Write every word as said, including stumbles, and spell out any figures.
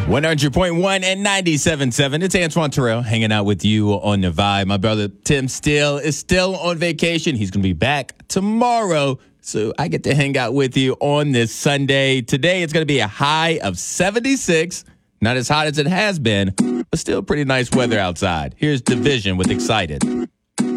one hundred point one and ninety-seven point seven. It's Antoine Terrell hanging out with you on the Vibe. My brother Tim Steele is still on vacation. He's going to be back tomorrow. So I get to hang out with you on this Sunday. Today it's going to be a high of seventy-six. Not as hot as it has been, but still pretty nice weather outside. Here's Division with Excited.